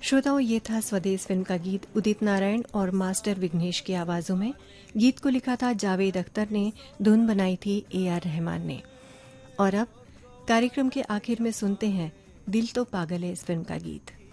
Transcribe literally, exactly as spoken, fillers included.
श्रोताओं, ये था स्वदेश फिल्म का गीत उदित नारायण और मास्टर विघ्नेश की आवाज़ों में। गीत को लिखा था जावेद अख्तर ने, धुन बनाई थी ए आर रहमान ने। और अब कार्यक्रम के आखिर में सुनते हैं दिल तो पागल है इस फिल्म का गीत।